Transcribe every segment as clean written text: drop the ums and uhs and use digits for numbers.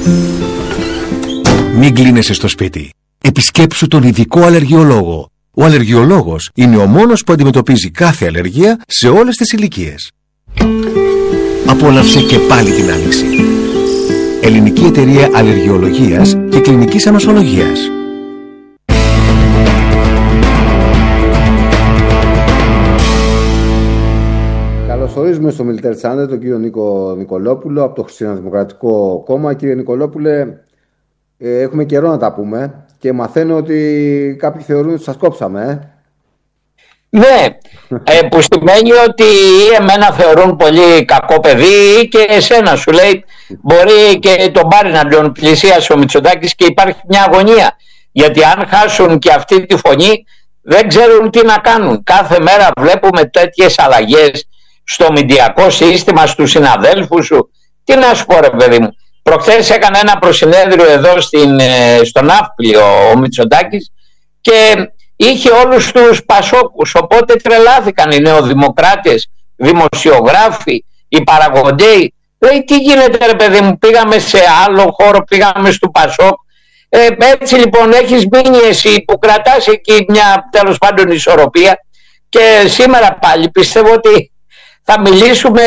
Μην κλείνεσαι στο σπίτι. Επισκέψου τον ειδικό αλλεργιολόγο. Ο αλλεργιολόγος είναι ο μόνος που αντιμετωπίζει κάθε αλλεργία σε όλες τις ηλικίες. Απόλαυσε και πάλι την άνοιξη. Ελληνική Εταιρεία Αλλεργιολογίας και Κλινικής Ανοσολογίας. Καλωσορίζουμε στο Military Channel τον κύριο Νίκο Νικολόπουλο από το Χριστιανοδημοκρατικό Κόμμα. Κύριε Νικολόπουλε, έχουμε καιρό να τα πούμε και μαθαίνω ότι κάποιοι θεωρούν ότι σας κόψαμε. Ναι, που σημαίνει ότι εμένα θεωρούν πολύ κακό παιδί και εσένα σου λέει μπορεί και τον πάρει να τον πλησίασε ο Μητσοτάκης και υπάρχει μια αγωνία. Γιατί αν χάσουν και αυτή τη φωνή δεν ξέρουν τι να κάνουν. Κάθε μέρα βλέπουμε τέτοιες αλλαγές στο μηντιακό σύστημα, στους συναδέλφους σου. Τι να σου πω ρε παιδί μου. Προχθές έκανε ένα προσυνέδριο εδώ στο Ναύπλιο ο Μητσοτάκης και είχε όλους τους Πασόκους, οπότε τρελάθηκαν οι νεοδημοκράτες, δημοσιογράφοι, οι παραγοντέοι. Λέει τι γίνεται ρε παιδί μου, πήγαμε σε άλλο χώρο, πήγαμε στο Πασόκ. Έτσι λοιπόν έχεις μείνει εσύ που κρατάς εκεί μια τέλος πάντων ισορροπία και σήμερα πάλι πιστεύω ότι θα μιλήσουμε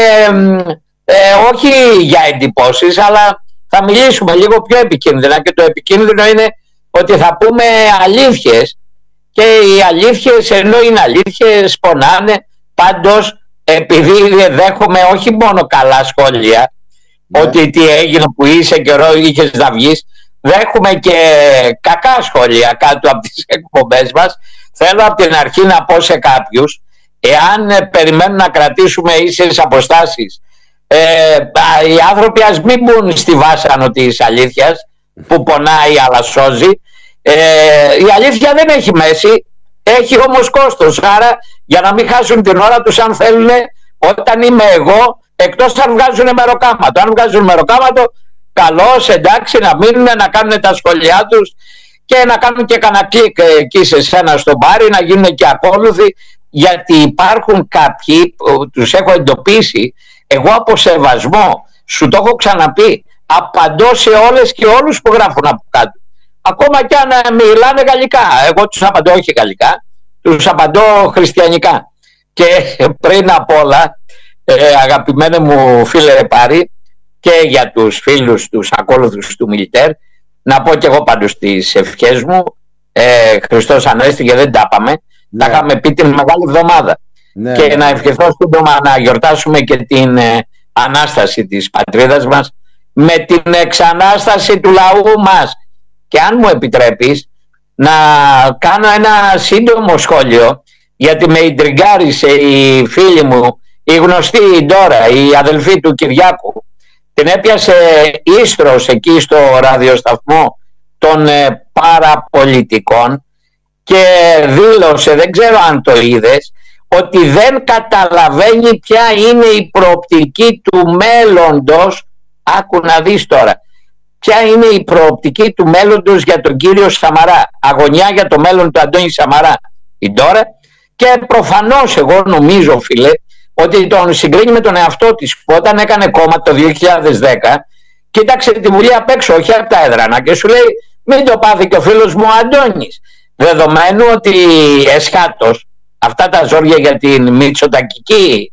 όχι για εντυπώσεις αλλά θα μιλήσουμε λίγο πιο επικίνδυνα και το επικίνδυνο είναι ότι θα πούμε αλήθειες και οι αλήθειες ενώ είναι αλήθειες πονάνε. Πάντως επειδή δέχομαι όχι μόνο καλά σχόλια ότι τι έγινε που είσαι καιρό είχες να βγεις, δέχομαι και κακά σχόλια κάτω από τις εκπομπές μας. Θέλω από την αρχή να πω σε κάποιους, εάν περιμένουν να κρατήσουμε ίσες αποστάσεις, οι άνθρωποι ας μην μπουν στη βάσανο της αλήθειας που πονάει αλλά σώζει. Η αλήθεια δεν έχει μέση, έχει όμως κόστος. Άρα για να μην χάσουν την ώρα τους, αν θέλουν, όταν είμαι εγώ, εκτός αν βγάζουν μεροκάματο. Αν βγάζουν μεροκάματο, καλώς, εντάξει, να μείνουν, να κάνουν τα σχόλιά τους και να κάνουν και κανένα κλικ εκεί σε σένα στο μπάρι, να γίνουν και ακόλουθοι. Γιατί υπάρχουν κάποιοι, τους έχω εντοπίσει, εγώ από σεβασμό, σου το έχω ξαναπεί, απαντώ σε όλες και όλους που γράφουν από κάτω. Ακόμα κι αν μιλάνε γαλλικά, εγώ τους απαντώ όχι γαλλικά, τους απαντώ χριστιανικά. Και πριν απ' όλα, αγαπημένε μου φίλε Πάρη, και για τους φίλους τους ακόλουθους του Μιλιτέρ, να πω και εγώ πάντως τις ευχές μου, Χριστός Ανέστη και δεν τα είπαμε, τα είχαμε πει την Μεγάλη Εβδομάδα. Ναι, και να ευχηθώ σύντομα να γιορτάσουμε και την Ανάσταση της πατρίδας μας με την εξανάσταση του λαού μας. Και αν μου επιτρέπεις να κάνω ένα σύντομο σχόλιο, γιατί με ιντριγκάρισε η φίλη μου, η γνωστή η Ντόρα, η αδελφή του Κυριάκου. Την έπιασε ίστρος εκεί στο ραδιοσταθμό των παραπολιτικών και δήλωσε, δεν ξέρω αν το είδες, ότι δεν καταλαβαίνει ποια είναι η προοπτική του μέλλοντος. Άκου να δεις τώρα. Ποια είναι η προοπτική του μέλλοντος για τον κύριο Σαμαρά. Αγωνιά για το μέλλον του Αντώνη Σαμαρά η Ντόρα. Και προφανώς εγώ νομίζω, φίλε, ότι τον συγκρίνει με τον εαυτό της που όταν έκανε κόμμα το 2010 κοίταξε τη Βουλή απ' έξω, όχι από τα έδρανα, και σου λέει μην το πάθει και ο φίλος μου ο Αντώνης. Δεδομένου ότι εσχάτως αυτά τα ζόρια για την μητσοτακική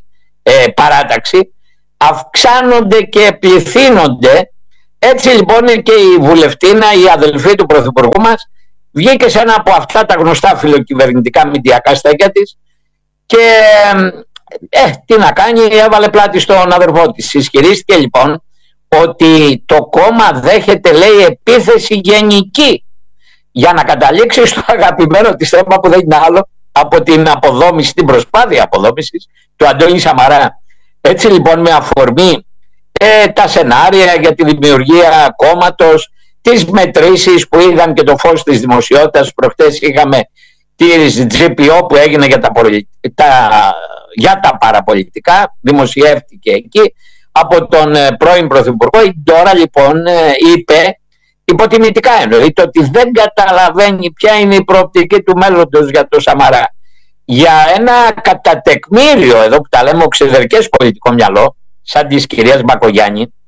παράταξη αυξάνονται και πληθύνονται. Έτσι λοιπόν και η βουλευτίνα, η αδελφή του Πρωθυπουργού μας, βγήκε σε ένα από αυτά τα γνωστά φιλοκυβερνητικά μηντιακά στέκια της και τι να κάνει, έβαλε πλάτη στον αδερφό της. Ισχυρίστηκε λοιπόν ότι το κόμμα δέχεται, λέει, επίθεση γενική για να καταλήξει στο αγαπημένο της θέμα που δεν είναι άλλο από την αποδόμηση, την προσπάθεια αποδόμησης του Αντώνη Σαμαρά. Έτσι λοιπόν με αφορμή τα σενάρια για τη δημιουργία κόμματος, τις μετρήσεις που είδαν και το φως της δημοσιότητας, προχτές είχαμε της GPO που έγινε για τα παραπολιτικά, δημοσιεύτηκε εκεί από τον πρώην Πρωθυπουργό. Η Ντόρα λοιπόν είπε, υποτιμητικά εννοείται, ότι δεν καταλαβαίνει ποια είναι η προοπτική του μέλλοντος για το Σαμαρά. Για ένα κατά τεκμήριο, εδώ που τα λέμε, οξυδερκές πολιτικό μυαλό, σαν της κυρίας Μπακογιάννη,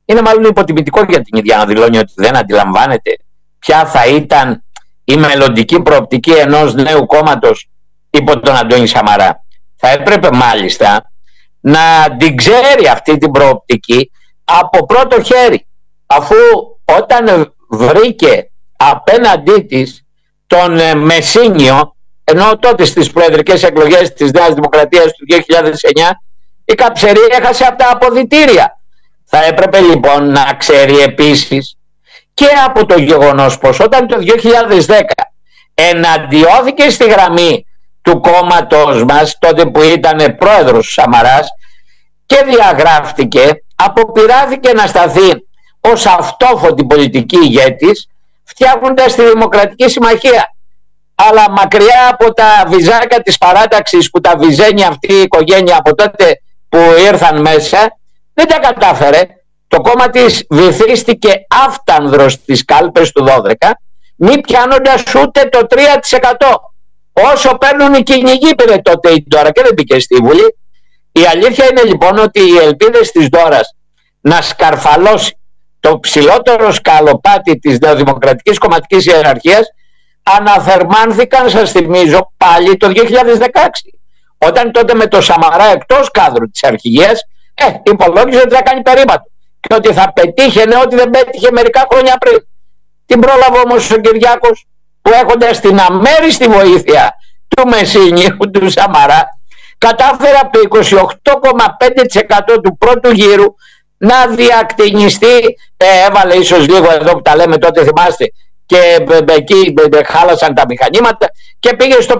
είναι μάλλον υποτιμητικό για την ίδια να δηλώνει ότι δεν αντιλαμβάνεται ποια θα ήταν η μελλοντική προοπτική ενός νέου κόμματος υπό τον Αντώνη Σαμαρά. Θα έπρεπε μάλιστα να την ξέρει αυτή την προοπτική από πρώτο χέρι, αφού όταν βρήκε απέναντί της τον Μεσίνιο, ενώ τότε στις προεδρικές εκλογές της Νέας Δημοκρατίας του 2009 η Καψερή έχασε από τα αποδυτήρια. Θα έπρεπε λοιπόν να ξέρει επίσης και από το γεγονός πως όταν το 2010 εναντιώθηκε στη γραμμή του κόμματος μας, τότε που ήταν πρόεδρος ο Σαμαράς, και διαγράφτηκε, αποπειράθηκε να σταθεί ως αυτόφωτη πολιτική ηγέτης, φτιάχνοντας τη Δημοκρατική Συμμαχία. Αλλά μακριά από τα βυζάκια της παράταξης που τα βυζένει αυτή η οικογένεια από τότε που ήρθαν μέσα, δεν τα κατάφερε. Το κόμμα της βυθίστηκε άφτανδρος στις κάλπες του 12, μη πιάνοντας ούτε το 3%. Όσο παίρνουν οι κυνηγοί πήρε τότε η Ντόρα και δεν μπήκε στη Βουλή. Η αλήθεια είναι λοιπόν ότι οι ελπίδες της Ντόρας να σκαρφαλώσει το ψηλότερο σκαλοπάτι της νεοδημοκρατικής κομματικής ιεραρχίας αναθερμάνθηκαν, σας θυμίζω, πάλι το 2016, όταν τότε με το Σαμαρά εκτός κάδρου της αρχηγίας υπολόγιζε ότι θα κάνει περίπατο και ότι θα πετύχαινε ό,τι δεν πέτυχε μερικά χρόνια πριν. Την πρόλαβε όμως ο Κυριάκος, που έχοντας την αμέριστη βοήθεια του Μεσίνιου, του Σαμαρά, κατάφερε από το 28,5% του πρώτου γύρου να διακτηνιστεί. Έβαλε ίσως λίγο εδώ που τα λέμε τότε, θυμάστε, και εκεί χάλασαν τα μηχανήματα και πήγε στο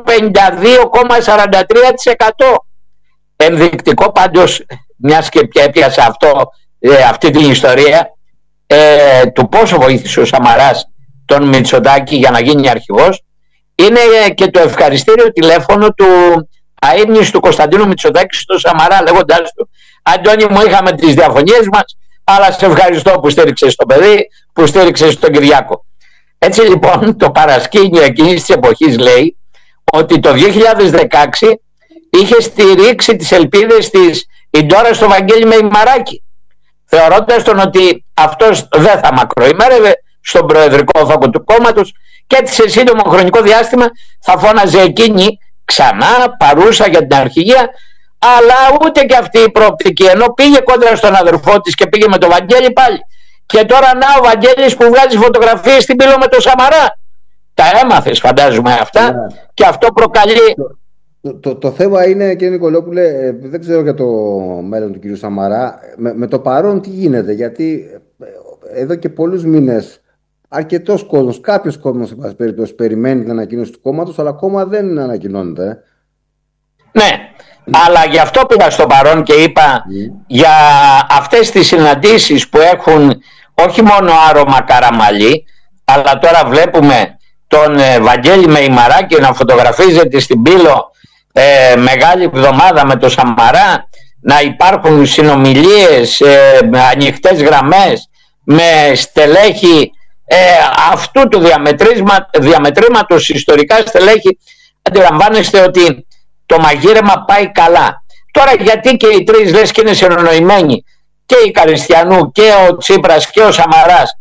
52,43%. Ενδεικτικό πάντως, μιας και έπιασα αυτή την ιστορία, του πόσο βοήθησε ο Σαμαράς τον Μητσοτάκη για να γίνει αρχηγός, είναι και το ευχαριστήριο τηλέφωνο του αείμνηστου Κωνσταντίνου Μητσοτάκη στο Σαμαρά, λέγοντάς του: Αντώνη μου, είχαμε τις διαφωνίες μας, αλλά σε ευχαριστώ που στήριξες το παιδί, που στήριξες τον Κυριάκο. Έτσι λοιπόν το παρασκήνιο εκείνης της εποχής λέει ότι το 2016 είχε στηρίξει τις ελπίδες της η Ντόρα στο Βαγγέλη Μεϊμαράκη, θεωρώντας τον ότι αυτός δεν θα μακροημέρευε στον προεδρικό φάκο του κόμματος και έτσι σε σύντομο χρονικό διάστημα θα φώναζε εκείνη ξανά παρούσα για την αρχηγία. Αλλά ούτε και αυτή η προοπτική, ενώ πήγε κόντρα στον αδερφό της και πήγε με το Βαγγέλη πάλι. Και τώρα να ο Βαγγέλης που βγάζει φωτογραφίες στην πύλο με το Σαμαρά. Τα έμαθες φαντάζομαι αυτά, και αυτό προκαλεί. Το θέμα είναι, κύριε Νικολόπουλε, δεν ξέρω για το μέλλον του κύριου Σαμαρά, με το παρόν τι γίνεται, γιατί εδώ και πολλούς μήνες αρκετός κόσμος, κάποιος κόσμος σε πάση περιπτώσει, περιμένει την ανακοίνωση του κόμματος, αλλά ακόμα δεν ανακοινώνεται. Ναι, αλλά γι' αυτό πήγα στο παρόν και είπα για αυτές τις συναντήσεις που έχουν όχι μόνο άρωμα Καραμαλή, αλλά τώρα βλέπουμε τον Βαγγέλη Μεϊμαράκη να φωτογραφίζεται στην πύλο μεγάλη εβδομάδα με το Σαμαρά, να υπάρχουν συνομιλίες, ανοιχτές γραμμές με στελέχη αυτού του διαμετρήματος, ιστορικά στελέχη. Αντιλαμβάνεστε ότι το μαγείρεμα πάει καλά. Τώρα γιατί και οι τρεις λες και είναι συνονοημένοι, και η Καριστιανού και ο Τσίπρας και ο Σαμαράς,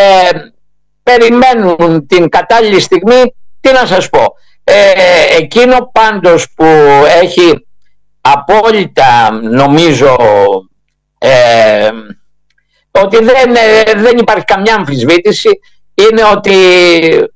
περιμένουν την κατάλληλη στιγμή. Τι να σας πω, εκείνο πάντως που έχει απόλυτα, νομίζω, ότι δεν υπάρχει καμιά αμφισβήτηση, είναι ότι